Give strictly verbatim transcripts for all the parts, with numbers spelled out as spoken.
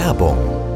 Werbung.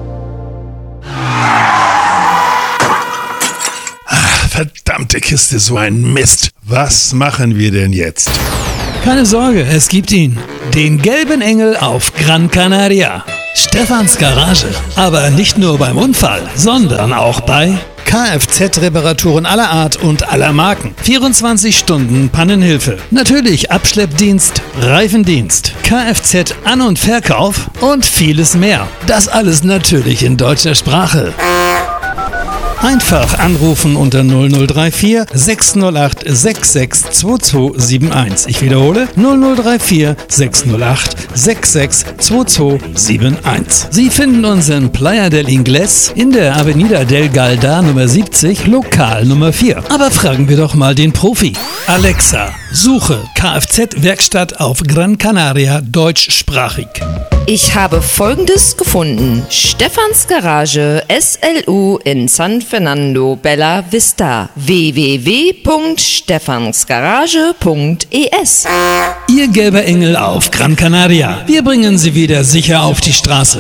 Ach, verdammte Kiste, so ein Mist. Was machen wir denn jetzt? Keine Sorge, es gibt ihn. Den gelben Engel auf Gran Canaria. Stefans Garage. Aber nicht nur beim Unfall, sondern auch bei Kfz-Reparaturen aller Art und aller Marken. vierundzwanzig Stunden Pannenhilfe. Natürlich Abschleppdienst, Reifendienst, Kfz-An- und Verkauf und vieles mehr. Das alles natürlich in deutscher Sprache. Einfach anrufen unter null null drei vier sechs null acht sechs sechs zwei zwei sieben eins. Ich wiederhole null null drei vier sechs null acht sechs sechs zwei zwei sieben eins. Sie finden uns in Playa del Ingles in der Avenida del Galda Nummer siebzig, Lokal Nummer vier. Aber fragen wir doch mal den Profi. Alexa, suche Kfz-Werkstatt auf Gran Canaria deutschsprachig. Ich habe Folgendes gefunden. Stefans Garage S L U in San Fernando Bella Vista. w w w punkt stefansgarage punkt e s. Ihr gelber Engel auf Gran Canaria. Wir bringen Sie wieder sicher auf die Straße.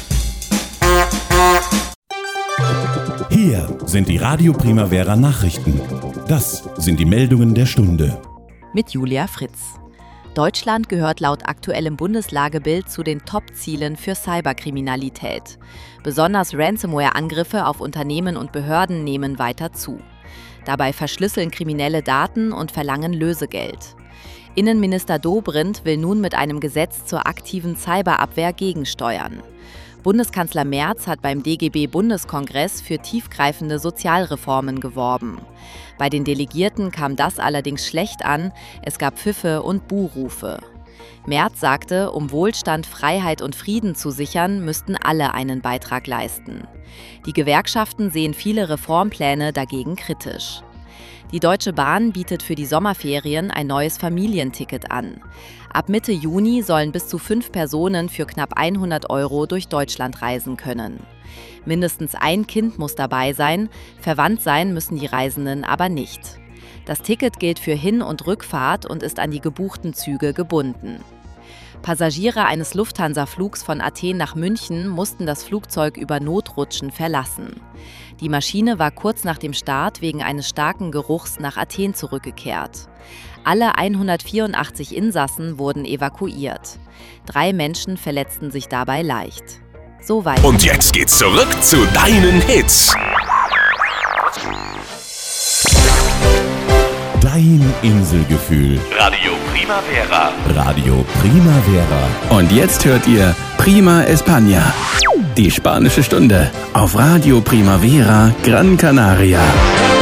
Hier sind die Radio Primavera Nachrichten. Das sind die Meldungen der Stunde. Mit Julia Fritz. Deutschland gehört laut aktuellem Bundeslagebild zu den Top-Zielen für Cyberkriminalität. Besonders Ransomware-Angriffe auf Unternehmen und Behörden nehmen weiter zu. Dabei verschlüsseln Kriminelle Daten und verlangen Lösegeld. Innenminister Dobrindt will nun mit einem Gesetz zur aktiven Cyberabwehr gegensteuern. Bundeskanzler Merz hat beim D G B-Bundeskongress für tiefgreifende Sozialreformen geworben. Bei den Delegierten kam das allerdings schlecht an, es gab Pfiffe und Buhrufe. Merz sagte, um Wohlstand, Freiheit und Frieden zu sichern, müssten alle einen Beitrag leisten. Die Gewerkschaften sehen viele Reformpläne dagegen kritisch. Die Deutsche Bahn bietet für die Sommerferien ein neues Familienticket an. Ab Mitte Juni sollen bis zu fünf Personen für knapp hundert Euro durch Deutschland reisen können. Mindestens ein Kind muss dabei sein, verwandt sein müssen die Reisenden aber nicht. Das Ticket gilt für Hin- und Rückfahrt und ist an die gebuchten Züge gebunden. Passagiere eines Lufthansa-Flugs von Athen nach München mussten das Flugzeug über Notrutschen verlassen. Die Maschine war kurz nach dem Start wegen eines starken Geruchs nach Athen zurückgekehrt. Alle hundertvierundachtzig Insassen wurden evakuiert. Drei Menschen verletzten sich dabei leicht. Soweit. Und jetzt geht's zurück zu deinen Hits. Dein Inselgefühl. Radio Primavera. Radio Primavera. Und jetzt hört ihr Prima España. Die spanische Stunde auf Radio Primavera Gran Canaria.